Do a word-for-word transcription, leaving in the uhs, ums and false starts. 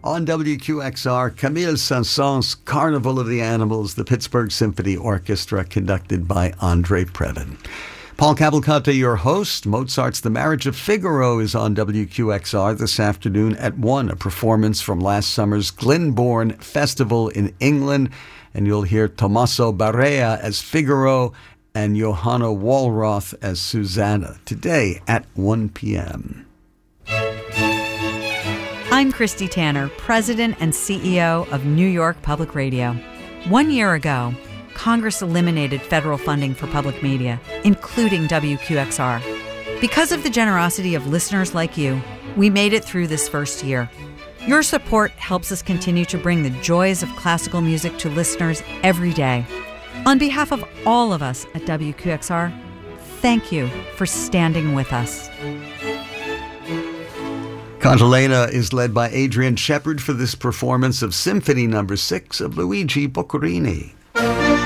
On W Q X R, Camille Saint-Saëns' Carnival of the Animals, the Pittsburgh Symphony Orchestra, conducted by Andre Previn. Paul Cavalcante, your host. Mozart's The Marriage of Figaro is on W Q X R this afternoon at one, a performance from last summer's Glyndebourne Festival in England. And you'll hear Tommaso Barea as Figaro and Johanna Wallroth as Susanna, today at one p.m. I'm Christy Tanner, President and C E O of New York Public Radio. One year ago, Congress eliminated federal funding for public media, including W Q X R. Because of the generosity of listeners like you, we made it through this first year. Your support helps us continue to bring the joys of classical music to listeners every day. On behalf of all of us at W Q X R, thank you for standing with us. Cantilena is led by Adrian Shepard for this performance of Symphony Number Six of Luigi Boccherini.